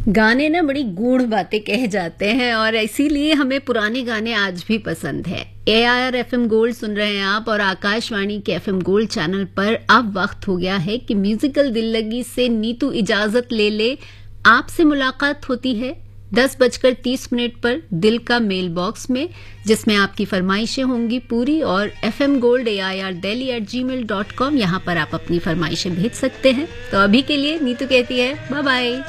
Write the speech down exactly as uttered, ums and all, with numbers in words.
गाने ना बड़ी गूढ़ बातें कह जाते हैं और इसीलिए हमें पुराने गाने आज भी पसंद है। ए I R F M gold सुन रहे हैं आप और आकाशवाणी के एफ एम गोल्ड चैनल पर अब वक्त हो गया है कि म्यूजिकल दिल लगी से नीतू इजाजत ले ले। आपसे मुलाकात होती है दस बजकर तीस मिनट पर दिल का मेल बॉक्स में, जिसमें आपकी फरमाइशें होंगी पूरी। और F M gold A I R Delhi eight ji mail dot com, यहाँ पर आप अपनी फरमाइशें भेज सकते हैं। तो अभी के लिए नीतू कहती है बाय बाय।